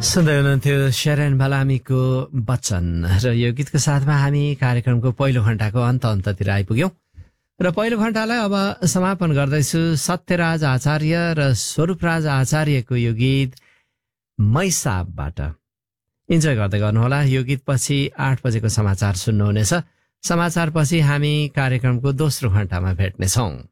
सुन्दै हुनुहुन्थ्यो शेरन भलामीको वचन र यो गीतको साथमा हामी कार्यक्रमको पहिलो घण्टाको अन्ततिर आइपुग्यौं र पहिलो घण्टालाई अब समापन गर्दैछु। सत्यराज आचार्य र स्वरूपराज आचार्यको यो गीत मैसाबबाट इन्जोय गर्दै गर्नुहोला। यो गीत पछि 8 बजेको समाचार सुन्नुहुनेछ। समाचार पछि हामी कार्यक्रमको दोस्रो घण्टामा भेट्नेछौं।